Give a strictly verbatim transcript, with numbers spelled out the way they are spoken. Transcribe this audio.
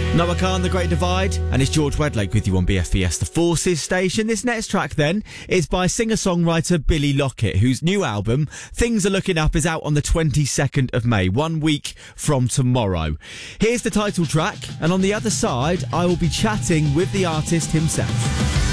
Noah Khan, The Great Divide, and it's George Wedlake with you on B F B S, the Forces station. This next track, then, is by singer-songwriter Billy Lockett, whose new album, Things Are Looking Up, is out on the twenty-second of May, one week from tomorrow. Here's the title track, and on the other side, I will be chatting with the artist himself.